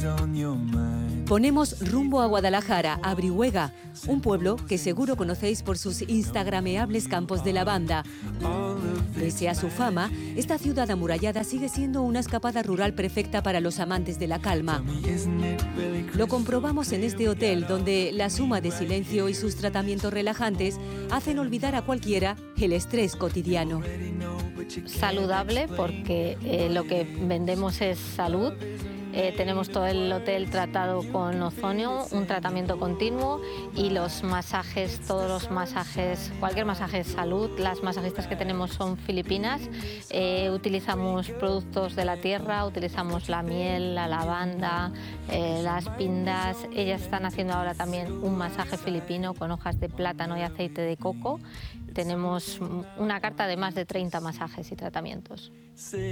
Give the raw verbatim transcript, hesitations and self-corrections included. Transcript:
Ponemos rumbo a Guadalajara, a Brihuega, un pueblo que seguro conocéis por sus instagrameables campos de lavanda. Pese a su fama, esta ciudad amurallada sigue siendo una escapada rural perfecta para los amantes de la calma. Lo comprobamos en este hotel, donde la suma de silencio y sus tratamientos relajantes hacen olvidar a cualquiera el estrés cotidiano. Saludable, porque eh, lo que vendemos es salud. Eh, tenemos todo el hotel tratado con ozono, un tratamiento continuo, y los masajes, todos los masajes, cualquier masaje de salud. Las masajistas que tenemos son filipinas. Eh, utilizamos productos de la tierra, utilizamos la miel, la lavanda, eh, las pindas. Ellas están haciendo ahora también un masaje filipino con hojas de plátano y aceite de coco. Tenemos una carta de más de treinta masajes y tratamientos.